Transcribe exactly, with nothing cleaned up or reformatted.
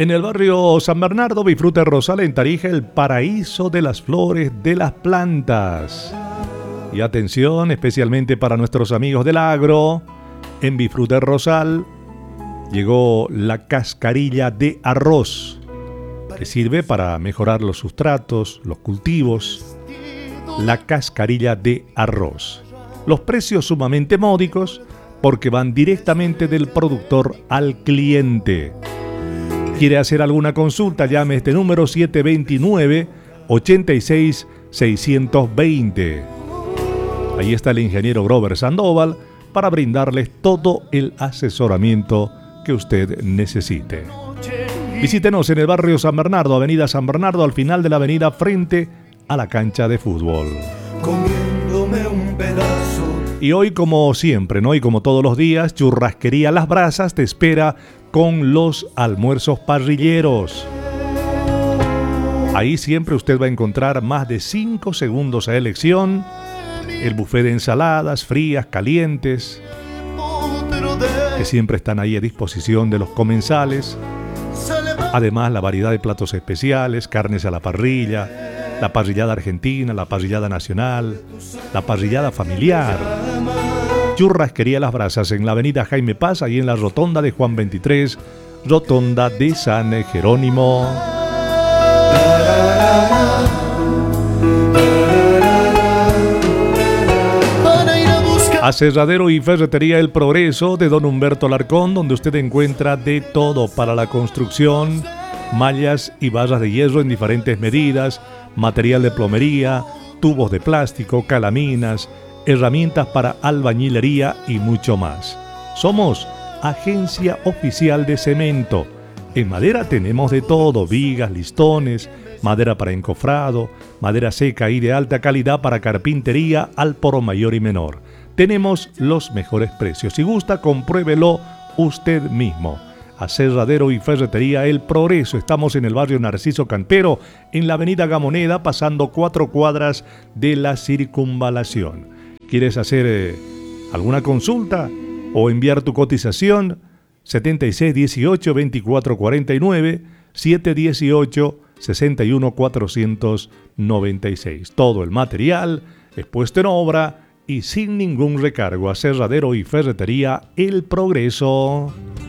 En el barrio San Bernardo, Bifrute Rosal en Tarija, el paraíso de las flores, de las plantas. Y atención, especialmente para nuestros amigos del agro, en Bifrute Rosal llegó la cascarilla de arroz, que sirve para mejorar los sustratos, los cultivos. La cascarilla de arroz. Los precios sumamente módicos porque van directamente del productor al cliente. ¿Quiere hacer alguna consulta? Llame a este número siete dos nueve, ocho seis, seis dos cero. Ahí está el ingeniero Grover Sandoval para brindarles todo el asesoramiento que usted necesite. Visítenos en el barrio San Bernardo, avenida San Bernardo, al final de la avenida frente a la cancha de fútbol. Comiéndome un pedazo. Y hoy, como siempre, ¿no? Y como todos los días, Churrasquería Las Brasas te espera con los almuerzos parrilleros. Ahí siempre usted va a encontrar más de cinco segundos a elección, el buffet de ensaladas frías, calientes, que siempre están ahí a disposición de los comensales. Además, la variedad de platos especiales, carnes a la parrilla, la parrillada argentina, la parrillada nacional, la parrillada familiar. Churrasquería Las Brasas en la avenida Jaime Paz, y en la rotonda de Juan veintitrés, rotonda de San Jerónimo. Aserradero y Ferretería El Progreso de Don Humberto Larcón, donde usted encuentra de todo para la construcción, mallas y barras de hierro en diferentes medidas, material de plomería, tubos de plástico, calaminas, herramientas para albañilería y mucho más. Somos Agencia Oficial de Cemento. En madera tenemos de todo: vigas, listones, madera para encofrado, madera seca y de alta calidad para carpintería al por mayor y menor. Tenemos los mejores precios. Si gusta, compruébelo usted mismo. Aserradero y Ferretería El Progreso. Estamos en el barrio Narciso Campero, en la avenida Gamoneda, pasando cuatro cuadras de la circunvalación. ¿Quieres hacer eh, alguna consulta o enviar tu cotización? setenta y seis dieciocho veinticuatro cuarenta y nueve, siete dieciocho sesenta y uno cuatrocientos noventa y seis. Todo el material es puesto en obra y sin ningún recargo. Aserradero y Ferretería El Progreso.